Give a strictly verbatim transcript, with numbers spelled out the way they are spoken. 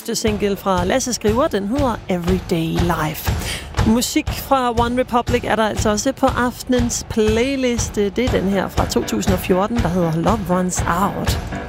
nyeste single fra Lasse Skriver, den hedder Everyday Life. Musik fra One Republic er der altså også på aftenens playlist. Det er den her fra to tusind og fjorten, der hedder Love Runs Out.